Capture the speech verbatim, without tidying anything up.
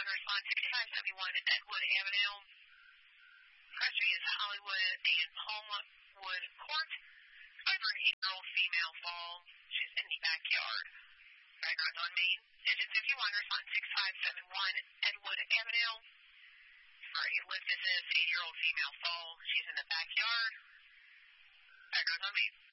one, respond sixty-five seventy-one Edgewood Avenue. Cross Street is Hollywood and Homewood Court. Over an eight-year-old female fall. She's in the backyard. Background on Main. Engine fifty-one, respond sixty-five seventy-one Edgewood Avenue. For a lift business, eight-year-old female fall. She's in the backyard. Background on Main.